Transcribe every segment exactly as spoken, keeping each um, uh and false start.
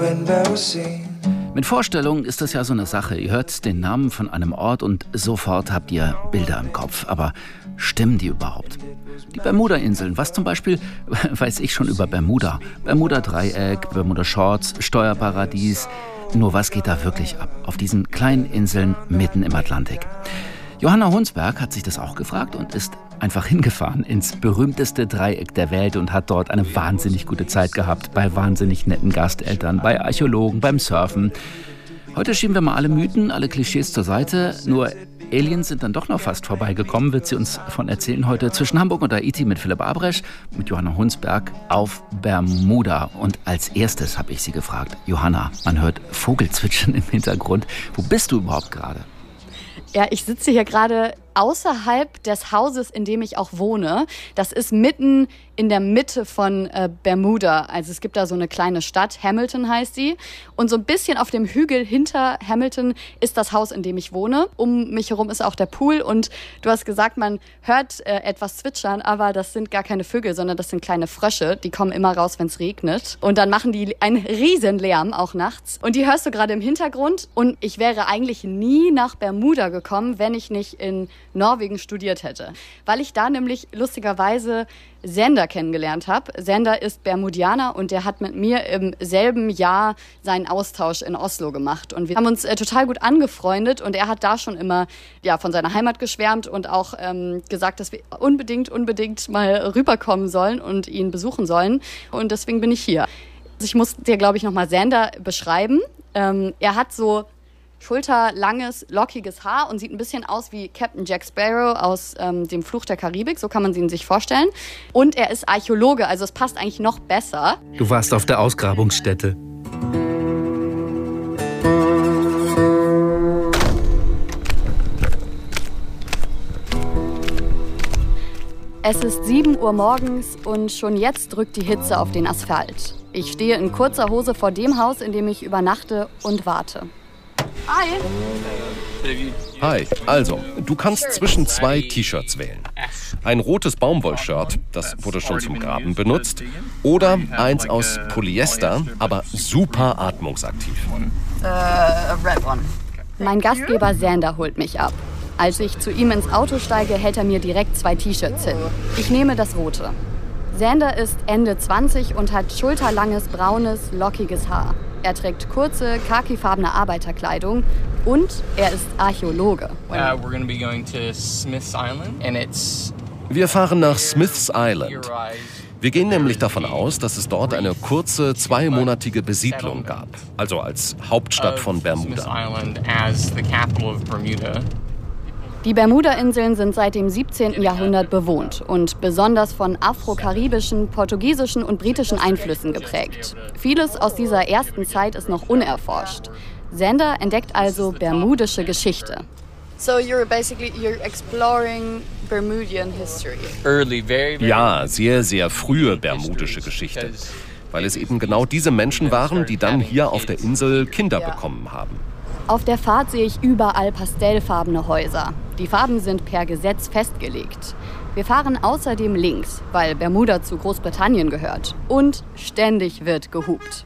Mit Vorstellungen ist das ja so eine Sache. Ihr hört den Namen von einem Ort und sofort habt ihr Bilder im Kopf. Aber stimmen die überhaupt? Die Bermuda-Inseln, was zum Beispiel weiß ich schon über Bermuda? Bermuda-Dreieck, Bermuda-Shorts, Steuerparadies. Nur was geht da wirklich ab auf diesen kleinen Inseln mitten im Atlantik? Johanna Hunsberg hat sich das auch gefragt und ist einfach hingefahren ins berühmteste Dreieck der Welt und hat dort eine wahnsinnig gute Zeit gehabt. Bei wahnsinnig netten Gasteltern, bei Archäologen, beim Surfen. Heute schieben wir mal alle Mythen, alle Klischees zur Seite. Nur Aliens sind dann doch noch fast vorbeigekommen, wird sie uns davon erzählen heute. Zwischen Hamburg und Haiti mit Philipp Abresch, mit Johanna Hunsberg auf Bermuda. Und als erstes habe ich sie gefragt, Johanna, man hört Vogelzwitschern im Hintergrund. Wo bist du überhaupt gerade? Ja, ich sitze hier gerade außerhalb des Hauses, in dem ich auch wohne. Das ist mitten in der Mitte von äh, Bermuda. Also es gibt da so eine kleine Stadt, Hamilton heißt sie. Und so ein bisschen auf dem Hügel hinter Hamilton ist das Haus, in dem ich wohne. Um mich herum ist auch der Pool. Und du hast gesagt, man hört äh, etwas zwitschern, aber das sind gar keine Vögel, sondern das sind kleine Frösche. Die kommen immer raus, wenn es regnet. Und dann machen die einen riesen Lärm, auch nachts. Und die hörst du gerade im Hintergrund. Und ich wäre eigentlich nie nach Bermuda gekommen, wenn ich nicht in Norwegen studiert hätte. Weil ich da nämlich lustigerweise Sander kennengelernt habe. Sander ist Bermudianer und der hat mit mir im selben Jahr seinen Austausch in Oslo gemacht. Und wir haben uns äh, total gut angefreundet und er hat da schon immer ja, von seiner Heimat geschwärmt und auch ähm, gesagt, dass wir unbedingt, unbedingt mal rüberkommen sollen und ihn besuchen sollen. Und deswegen bin ich hier. Also ich muss dir, glaube ich, nochmal Sander beschreiben. Ähm, er hat so schulterlanges, lockiges Haar und sieht ein bisschen aus wie Captain Jack Sparrow aus ähm, dem Fluch der Karibik, so kann man ihn sich vorstellen. Und er ist Archäologe, also es passt eigentlich noch besser. Du warst auf der Ausgrabungsstätte. Es ist sieben Uhr morgens und schon jetzt drückt die Hitze auf den Asphalt. Ich stehe in kurzer Hose vor dem Haus, in dem ich übernachte und warte. Hi. Hi, also, du kannst zwischen zwei T-Shirts wählen. Ein rotes Baumwollshirt, das wurde schon zum Graben benutzt, oder eins aus Polyester, aber super atmungsaktiv. Uh, red one. Mein Gastgeber Sander holt mich ab. Als ich zu ihm ins Auto steige, hält er mir direkt zwei T-Shirts hin. Ich nehme das rote. Sander ist Ende zwanzig und hat schulterlanges, braunes, lockiges Haar. Er trägt kurze, khakifarbene Arbeiterkleidung und er ist Archäologe. Wir fahren nach Smith's Island. Wir gehen nämlich davon aus, dass es dort eine kurze, zweimonatige Besiedlung gab. Also als Hauptstadt von Bermuda. Die Bermuda-Inseln sind seit dem siebzehnten Jahrhundert bewohnt und besonders von afro-karibischen, portugiesischen und britischen Einflüssen geprägt. Vieles aus dieser ersten Zeit ist noch unerforscht. Sander entdeckt also bermudische Geschichte. So you're basically you're exploring Bermudian history. Ja, sehr, sehr frühe bermudische Geschichte. Weil es eben genau diese Menschen waren, die dann hier auf der Insel Kinder bekommen haben. Auf der Fahrt sehe ich überall pastellfarbene Häuser. Die Farben sind per Gesetz festgelegt. Wir fahren außerdem links, weil Bermuda zu Großbritannien gehört. Und ständig wird gehupt.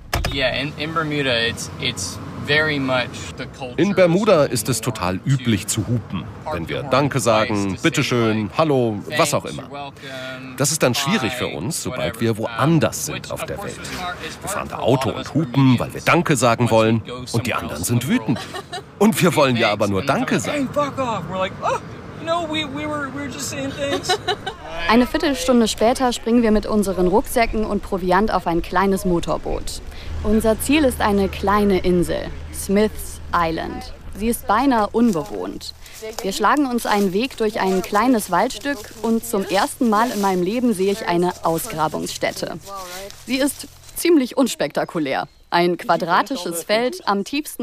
In Bermuda ist es total üblich zu hupen, wenn wir Danke sagen, Bitteschön, Hallo, was auch immer. Das ist dann schwierig für uns, sobald wir woanders sind auf der Welt. Wir fahren da Auto und hupen, weil wir Danke sagen wollen und die anderen sind wütend. Und wir wollen ja aber nur Danke sagen. Eine Viertelstunde später springen wir mit unseren Rucksäcken und Proviant auf ein kleines Motorboot. Unser Ziel ist eine kleine Insel, Smith's Island. Sie ist beinahe unbewohnt. Wir schlagen uns einen Weg durch ein kleines Waldstück und zum ersten Mal in meinem Leben sehe ich eine Ausgrabungsstätte. Sie ist ziemlich unspektakulär. Ein quadratisches Feld am tiefsten